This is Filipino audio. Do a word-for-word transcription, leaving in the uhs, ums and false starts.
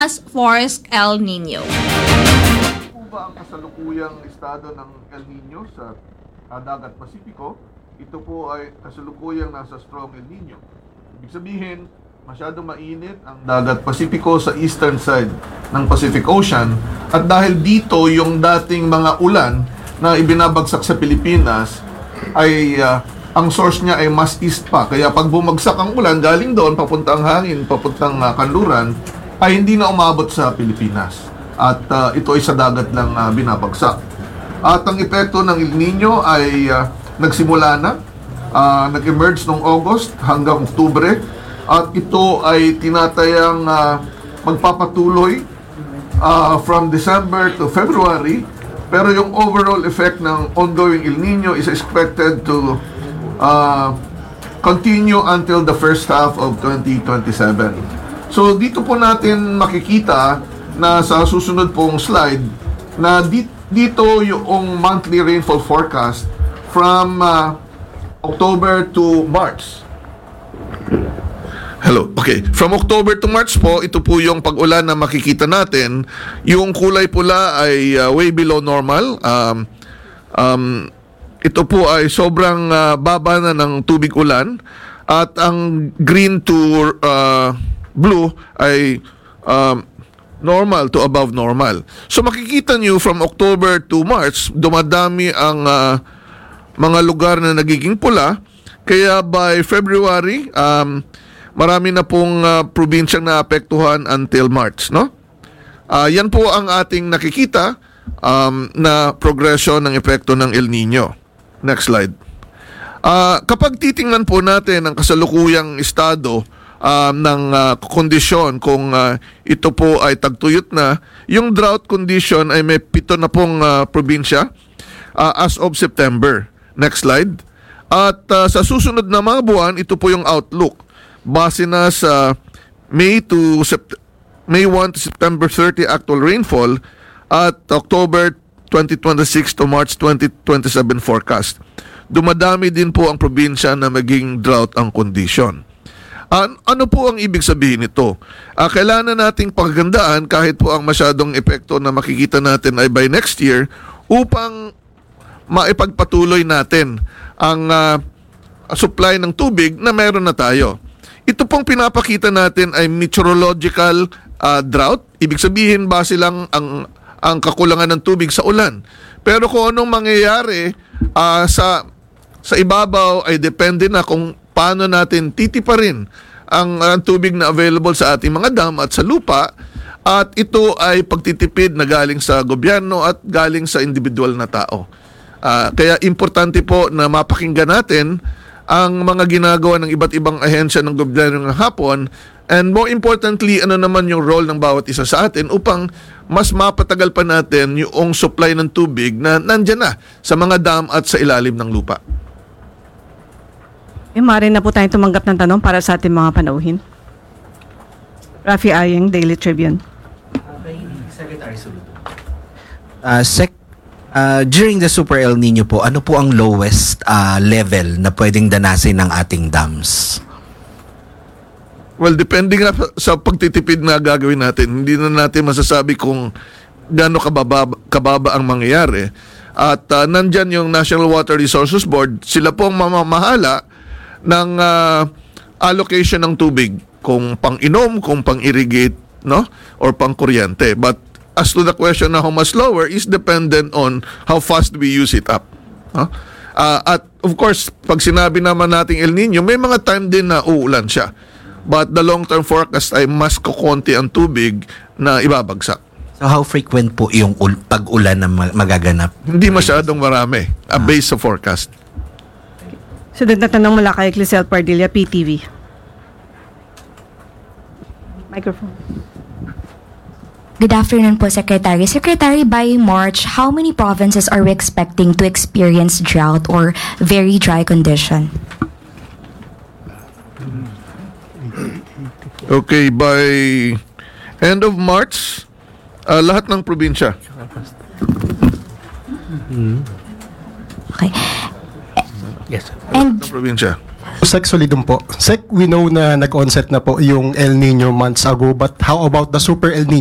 Task Force El Nino. Ano ba ang kasalukuyang estado ng El Nino sa uh, Dagat Pasipiko? Ito po ay kasalukuyang nasa strong El Nino. Ibig sabihin, masyadong mainit ang Dagat Pasipiko sa eastern side ng Pacific Ocean, at dahil dito yung dating mga ulan na ibinabagsak sa Pilipinas ay uh, ang source niya ay mas east pa. Kaya pag bumagsak ang ulan galing doon papuntang hangin, papuntang uh, kanluran, ay hindi na umabot sa Pilipinas. At uh, ito ay sa dagat lang uh, binabagsak. At ang epekto ng El Nino ay uh, nagsimula na, uh, nag-emerge noong August hanggang Oktubre, at ito ay tinatayang uh, magpapatuloy uh, from December to February, pero yung overall effect ng ongoing El Nino is expected to uh, continue until the first half of twenty twenty-seven. So dito po natin makikita na sa susunod pong slide na di, dito yung monthly rainfall forecast from uh, October to March. Hello. Okay. From October to March po, ito po yung pag-ulan na makikita natin. Yung kulay pula ay uh, way below normal. Um, um, ito po ay sobrang uh, baba na ng tubig ulan. At ang green to uh, blue ay um, normal to above normal. So makikita nyo from October to March, dumadami ang uh, mga lugar na nagiging pula. Kaya by February, um, marami na pong uh, probinsyang naapektuhan until March, no? Uh, yan po ang ating nakikita um, na progression ng epekto ng El Nino. Next slide. Uh, kapag titingnan po natin ang kasalukuyang estado uh, ng uh, kondisyon, kung uh, ito po ay tagtuyot na, yung drought condition ay may pito na pong uh, probinsya uh, as of September. Next slide. At uh, sa susunod na mga buwan, ito po yung outlook. Base na sa May to Sept- May first to September thirtieth actual rainfall at October twenty twenty-six to March twenty twenty-seven forecast. Dumadami din po ang probinsya na maging drought ang condition. Uh, ano po ang ibig sabihin nito? Uh, kailangan nating paggandaan kahit po ang masyadong epekto na makikita natin ay by next year upang maipagpatuloy natin ang uh, supply ng tubig na meron na tayo. Ito pong pinapakita natin ay meteorological uh, drought. Ibig sabihin, base lang ang, ang kakulangan ng tubig sa ulan. Pero kung anong mangyayari uh, sa, sa ibabaw ay depende na kung paano natin titiparin ang, ang tubig na available sa ating mga dam at sa lupa. At ito ay pagtitipid na galing sa gobyerno at galing sa individual na tao. Uh, kaya importante po na mapakinggan natin ang mga ginagawa ng iba't ibang ahensya ng gobyerno ng hapon, and more importantly, ano naman yung role ng bawat isa sa atin upang mas mapatagal pa natin yung supply ng tubig na nandyan na sa mga dam at sa ilalim ng lupa. Eh, maaari na po tayong tumanggap ng tanong para sa ating mga panauhin. Rafi Ayeng, Daily Tribune. Okay, Secretary Suludo. Uh, Sec Uh, during the Super El Nino po, ano po ang lowest uh, level na pwedeng danasin ng ating dams? Well, depending na sa pagtitipid na gagawin natin, hindi na natin masasabi kung gaano kababa, kababa ang mangyayari. At uh, nandyan yung National Water Resources Board, sila po ang mamamahala ng uh, allocation ng tubig, kung pang-inom, kung pang-irrigate, no? Or pang-kuryente. But as to the question na how much lower is dependent on how fast we use it up. Huh? Uh, at of course, pag sinabi naman nating El Nino, may mga time din na uulan siya. But the long-term forecast ay mas kukunti ang tubig na ibabagsak. So how frequent po yung ul- pag-ulan na magaganap? Hindi masyadong marami, uh, based sa forecast. Sunod na tanong mula kay Clisel Pardilla, P T V. Microphone. Good afternoon po, Secretary. Secretary, by March, how many provinces are we expecting to experience drought or very dry condition? Okay, by end of March, uh, lahat ng probinsya. Okay. Yes. And Lahat ng probinsya. Sec, solidum po. Sec, we know na nag-onset na po yung El Nino months ago, but how about the Super El Nino?